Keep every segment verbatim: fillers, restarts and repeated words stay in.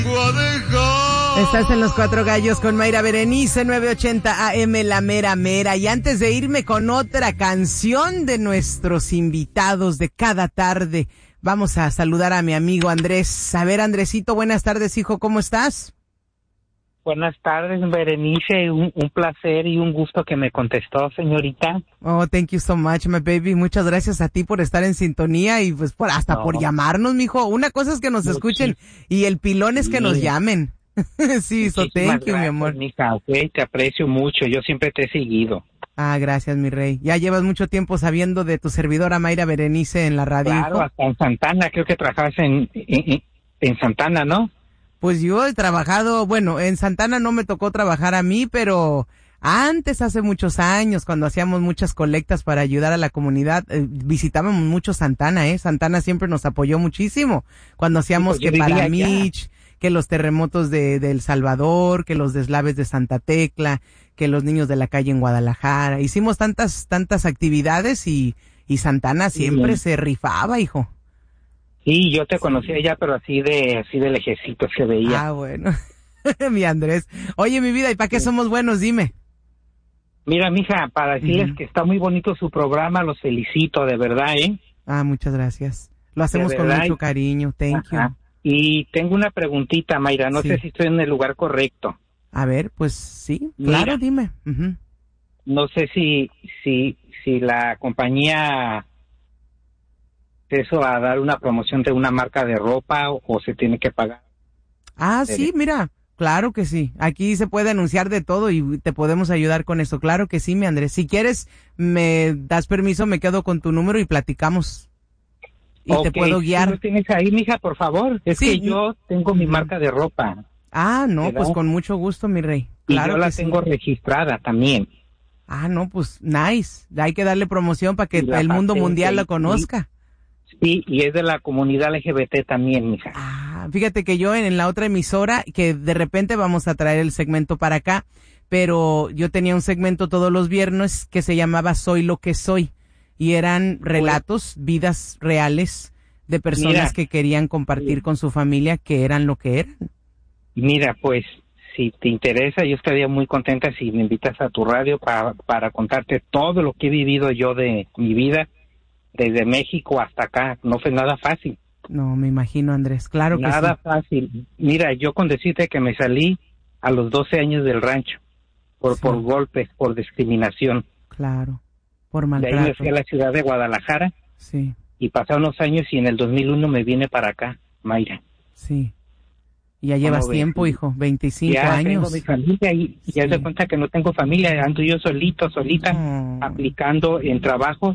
Estás en Los Cuatro Gallos con Mayra Berenice, novecientos ochenta A M, La Mera Mera. Y antes de irme con otra canción de nuestros invitados de cada tarde, vamos a saludar a mi amigo Andrés. A ver, Andresito, buenas tardes, hijo, ¿cómo estás? Buenas tardes, Berenice, un, un placer y un gusto que me contestó, señorita. Oh, thank you so much, my baby. Muchas gracias a ti por estar en sintonía y pues por hasta no. por llamarnos, mijo. Una cosa es que nos escuchen y el pilón es que sí. nos llamen. Sí, so thank you, mi amor. Mija, okay, te aprecio mucho, yo siempre te he seguido. Ah, gracias, mi rey. Ya llevas mucho tiempo sabiendo de tu servidora Mayra Berenice en la radio. Claro, hijo. Hasta en Santana, creo que trabajabas en, en, en Santana, ¿no? Pues yo he trabajado, bueno, en Santana no me tocó trabajar a mí, pero antes, hace muchos años, cuando hacíamos muchas colectas para ayudar a la comunidad, eh, visitábamos mucho Santana, ¿eh? Santana siempre nos apoyó muchísimo. Cuando hacíamos sí, pues que para Mitch, que los terremotos de, de El Salvador, que los deslaves de Santa Tecla, que los niños de la calle en Guadalajara. Hicimos tantas, tantas actividades y, y Santana siempre sí. se rifaba, hijo. Sí, yo te conocía ya, pero así de así de lejecito se veía. Ah, bueno. Mi Andrés. Oye, mi vida, ¿y para qué somos buenos? Dime. Mira, mija, para decirles uh-huh. que está muy bonito su programa, los felicito, de verdad, ¿eh? Ah, muchas gracias. Lo hacemos con mucho cariño, thank Ajá. you. Y tengo una preguntita, Mayra, no sí. sé si estoy en el lugar correcto. A ver, pues sí, claro, Mira, dime. Uh-huh. No sé si, si, si la compañía... eso a dar una promoción de una marca de ropa o, o se tiene que pagar. Ah, sí, mira, claro que sí. Aquí se puede anunciar de todo y te podemos ayudar con eso. Claro que sí, mi Andrés. Si quieres, me das permiso, me quedo con tu número y platicamos. Y okay, te puedo guiar. ¿Tú lo tienes ahí, mija, por favor? Es sí. que yo tengo mi marca de ropa. Ah, no, ¿verdad? Pues con mucho gusto, mi rey. Claro, y yo la que tengo sí. registrada también. Ah, no, pues nice. Hay que darle promoción para que el mundo mundial la conozca. Sí, y es de la comunidad L G B T también, mija. Ah, fíjate que yo en, en la otra emisora, que de repente vamos a traer el segmento para acá, pero yo tenía un segmento todos los viernes que se llamaba Soy lo que soy, y eran relatos, vidas reales de personas mira, que querían compartir sí. con su familia que eran lo que eran. Mira, pues, si te interesa, yo estaría muy contenta si me invitas a tu radio para, para contarte todo lo que he vivido yo de mi vida. Desde México hasta acá, no fue nada fácil. No, me imagino, Andrés, claro que sí. Nada fácil. Mira, yo con decirte que me salí a los doce años del rancho, por sí. por golpes, por discriminación. Claro, por maltrato. De ahí me fui a la ciudad de Guadalajara. Sí. Y pasaron los años y en el dos mil uno me vine para acá, Mayra. Sí. Y ya llevas tiempo, hijo, veinticinco ya años. Ya tengo mi familia y sí. ya se cuenta que no tengo familia, ando yo solito, solita, oh. aplicando en trabajos.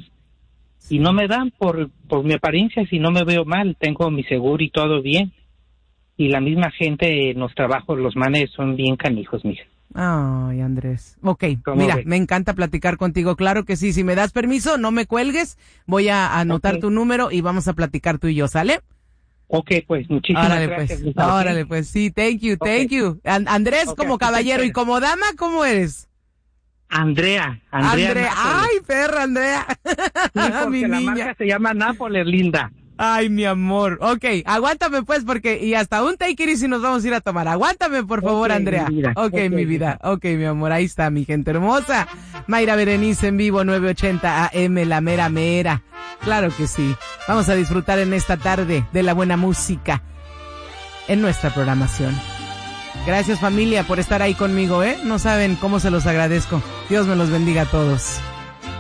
Y no me dan por por mi apariencia, si no me veo mal, tengo mi seguro y todo bien. Y la misma gente en los trabajos, los manes son bien canijos, mija. Ay, Andrés. Ok, mira, ves? Me encanta platicar contigo, claro que sí. Si me das permiso, no me cuelgues, voy a anotar okay. tu número y vamos a platicar tú y yo, ¿sale? Ok, pues, muchísimas Órale, gracias. Pues. Órale, okay. pues, sí, thank you, thank okay. you. And, Andrés, okay, como caballero y como dama, ¿cómo eres? Andrea, Andrea. Andrea, ay, perra, Andrea. Sí, mi la niña. marca se llama Nápoles, linda. Ay, mi amor. Ok, aguántame pues porque, y hasta un take it easy nos vamos a ir a tomar. Aguántame, por favor, okay, Andrea. Mi ok, okay, mi vida. Ok, mi amor, ahí está, mi gente hermosa. Mayra Berenice en vivo, novecientos ochenta A M, La Mera Mera. Claro que sí. Vamos a disfrutar en esta tarde de la buena música en nuestra programación. Gracias, familia, por estar ahí conmigo, ¿eh? No saben cómo se los agradezco. Dios me los bendiga a todos.